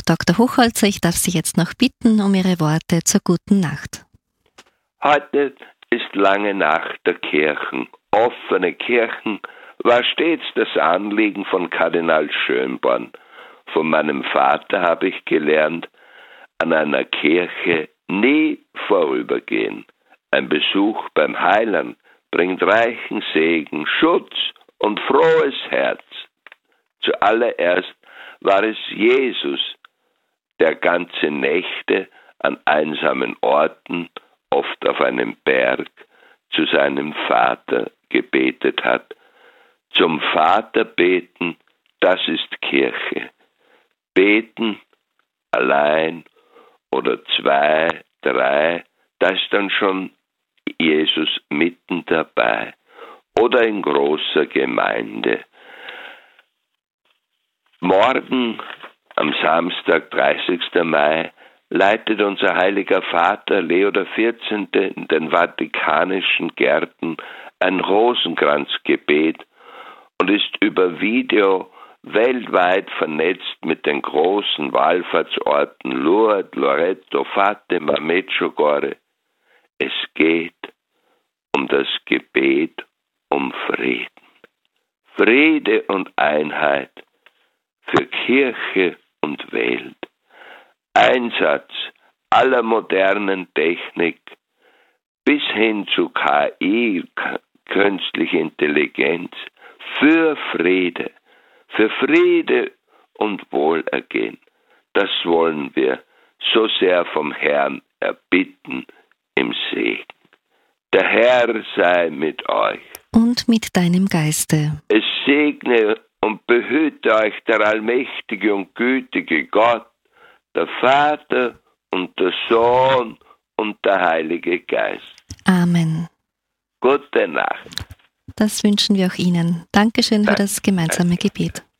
Dr. Hochholzer, ich darf Sie jetzt noch bitten um Ihre Worte zur guten Nacht. Heute ist lange Nacht der Kirchen. Offene Kirchen war stets das Anliegen von Kardinal Schönborn. Von meinem Vater habe ich gelernt, an einer Kirche nie vorübergehen. Ein Besuch beim Heiland bringt reichen Segen, Schutz und frohes Herz. Zuallererst war es Jesus, der ganze Nächte an einsamen Orten, oft auf einem Berg, zu seinem Vater gebetet hat. Zum Vater beten, das ist Kirche. Beten allein oder 2, 3, da ist dann schon Jesus mitten dabei. Oder in großer Gemeinde. Morgen, am Samstag, 30. Mai, leitet unser heiliger Vater Leo XIV. In den vatikanischen Gärten ein Rosenkranzgebet und ist über Video weltweit vernetzt mit den großen Wallfahrtsorten Lourdes, Loreto, Fatima, Medjugorje. Es geht um das Gebet um Frieden. Friede und Einheit für Kirche und Welt. Einsatz aller modernen Technik bis hin zu KI, künstliche Intelligenz, für Friede und Wohlergehen. Das wollen wir so sehr vom Herrn erbitten im Segen. Der Herr sei mit euch. Und mit deinem Geiste. Es segne und behüte euch der allmächtige und gütige Gott, der Vater und der Sohn und der Heilige Geist. Amen. Gute Nacht. Das wünschen wir auch Ihnen. Dankeschön für das gemeinsame Gebet.